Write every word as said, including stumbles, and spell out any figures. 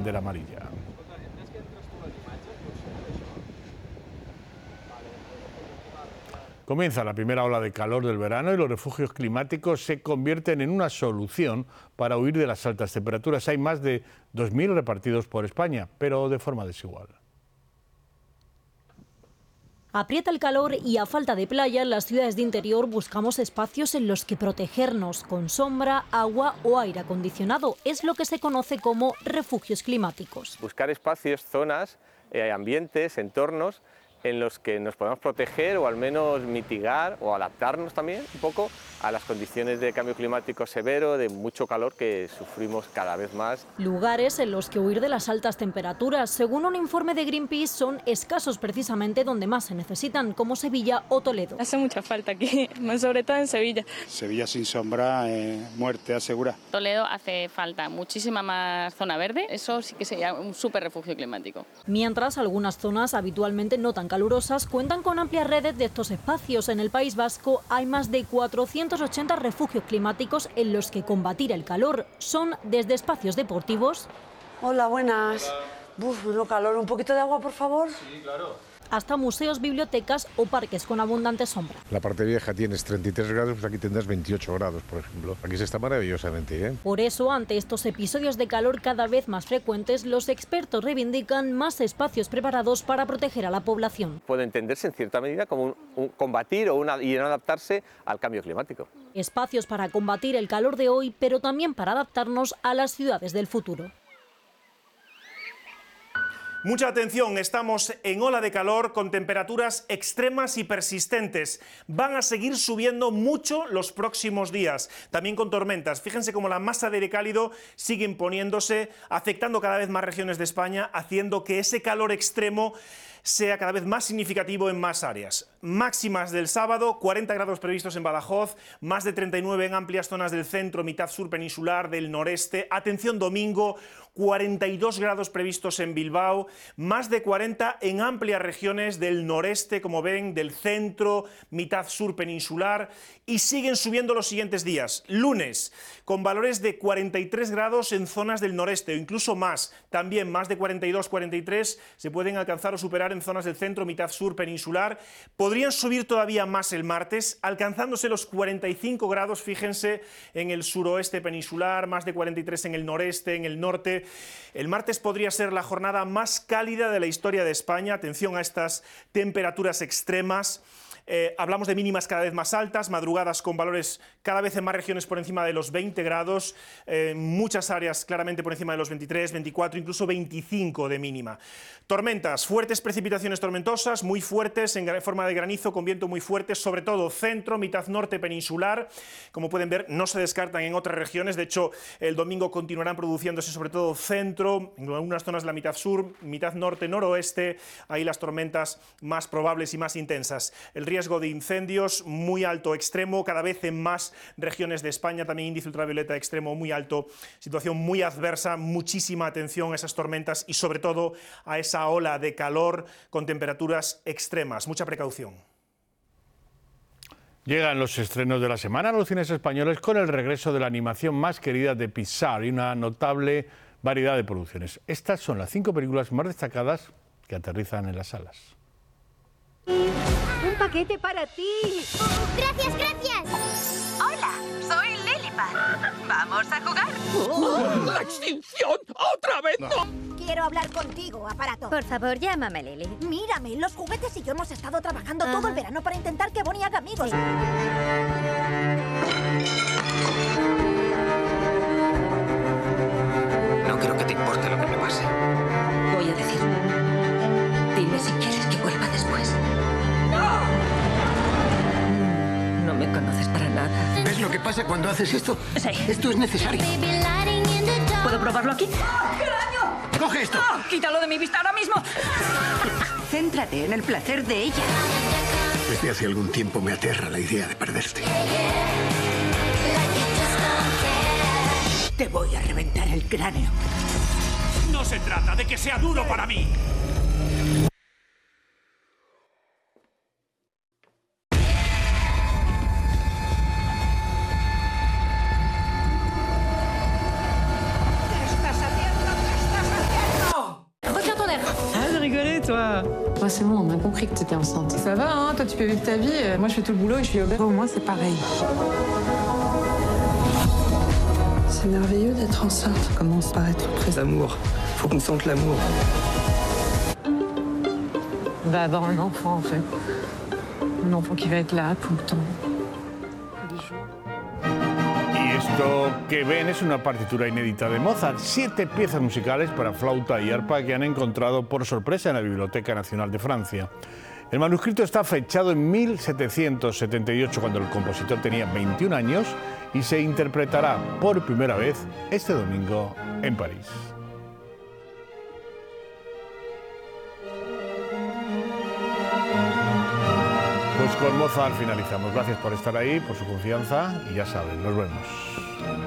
bandera amarilla. Comienza la primera ola de calor del verano y los refugios climáticos se convierten en una solución para huir de las altas temperaturas. Hay más de dos mil repartidos por España, pero de forma desigual. Aprieta el calor y a falta de playa, en las ciudades de interior buscamos espacios en los que protegernos con sombra, agua o aire acondicionado. Es lo que se conoce como refugios climáticos. Buscar espacios, zonas, eh, ambientes, entornos en los que nos podamos proteger o al menos mitigar o adaptarnos también un poco a las condiciones de cambio climático severo, de mucho calor que sufrimos cada vez más. Lugares en los que huir de las altas temperaturas, según un informe de Greenpeace, son escasos precisamente donde más se necesitan, como Sevilla o Toledo. Hace mucha falta aquí, más sobre todo en Sevilla. Sevilla sin sombra, eh, muerte asegura. Toledo hace falta muchísima más zona verde, eso sí que sería un súper refugio climático. Mientras algunas zonas habitualmente no tan calurosas cuentan con amplias redes de estos espacios. En el País Vasco hay más de cuatrocientos ochenta refugios climáticos en los que combatir el calor. Son desde espacios deportivos. Hola, buenas. Uf, no calor, un poquito de agua, por favor. Sí, claro. Hasta museos, bibliotecas o parques con abundante sombra. La parte vieja tienes treinta y tres grados, pues aquí tendrás veintiocho grados, por ejemplo. Aquí se está maravillosamente bien. Por eso, ante estos episodios de calor cada vez más frecuentes, los expertos reivindican más espacios preparados para proteger a la población. Puede entenderse en cierta medida como un, un combatir o una, y adaptarse al cambio climático. Espacios para combatir el calor de hoy, pero también para adaptarnos a las ciudades del futuro. Mucha atención, estamos en ola de calor con temperaturas extremas y persistentes. Van a seguir subiendo mucho los próximos días, también con tormentas. Fíjense cómo la masa de aire cálido sigue imponiéndose, afectando cada vez más regiones de España, haciendo que ese calor extremo sea cada vez más significativo en más áreas. Máximas del sábado, cuarenta grados previstos en Badajoz, más de treinta y nueve en amplias zonas del centro, mitad sur peninsular, del noreste. Atención domingo, cuarenta y dos grados previstos en Bilbao, más de cuarenta en amplias regiones del noreste, como ven, del centro, mitad sur peninsular, y siguen subiendo los siguientes días. Lunes, con valores de cuarenta y tres grados en zonas del noreste, o incluso más, también más de cuarenta y dos, cuarenta y tres se pueden alcanzar o superar en zonas del centro, mitad sur peninsular. Podrían subir todavía más el martes, alcanzándose los cuarenta y cinco grados, fíjense, en el suroeste peninsular, más de cuarenta y tres en el noreste, en el norte. El martes podría ser la jornada más cálida de la historia de España. Atención a estas temperaturas extremas. Eh, hablamos de mínimas cada vez más altas, madrugadas con valores cada vez en más regiones por encima de los veinte grados, eh, muchas áreas claramente por encima de los veintitrés, veinticuatro, incluso veinticinco de mínima. Tormentas, fuertes precipitaciones tormentosas, muy fuertes, en forma de granizo, con viento muy fuerte, sobre todo centro, mitad norte peninsular. Como pueden ver, no se descartan en otras regiones, de hecho, el domingo continuarán produciéndose sobre todo centro, en algunas zonas de la mitad sur, mitad norte, noroeste, ahí las tormentas más probables y más intensas. El riesgo de incendios muy alto, extremo, cada vez en más regiones de España, también índice ultravioleta extremo muy alto, situación muy adversa, muchísima atención a esas tormentas y sobre todo a esa ola de calor con temperaturas extremas, mucha precaución. Llegan los estrenos de la semana a los cines españoles con el regreso de la animación más querida de Pixar y una notable variedad de producciones. Estas son las cinco películas más destacadas que aterrizan en las salas. ¡Un paquete para ti! ¡Gracias, gracias! Hola, soy Lilipad. ¿Vamos a jugar? ¡Oh, ¡la extinción! ¡Otra vez no! Quiero hablar contigo, aparato. Por favor, llámame Lily. Mírame, los juguetes y yo hemos estado trabajando Ajá. todo el verano para intentar que Bonnie haga amigos. Sí. No creo que te importe lo que me pase. Voy a decir. Dime si quieres que vuelva después. No me conoces para nada. ¿Ves lo que pasa cuando haces esto? Sí. Esto es necesario. ¿Puedo probarlo aquí? ¡Qué daño! ¡Coge esto! ¡Oh, quítalo de mi vista ahora mismo! Céntrate en el placer de ella. Desde hace algún tiempo me aterra la idea de perderte. Te voy a reventar el cráneo. No se trata de que sea duro para mí. rigoler, toi. Ouais, c'est bon, on a compris que t'étais enceinte. Ça va, hein, toi tu peux vivre ta vie. Moi je fais tout le boulot et je suis au Pour moi, c'est pareil. C'est merveilleux d'être enceinte. Commence par être très L'amour. Faut qu'on sente l'amour. On va avoir un enfant, en fait. Un enfant qui va être là tout le temps. Y esto que ven es una partitura inédita de Mozart, siete piezas musicales para flauta y arpa que han encontrado por sorpresa en la Biblioteca Nacional de Francia. El manuscrito está fechado en mil setecientos setenta y ocho, cuando el compositor tenía veintiún años, y se interpretará por primera vez este domingo en París. Pues con Mozart finalizamos. Gracias por estar ahí, por su confianza y ya saben, nos vemos.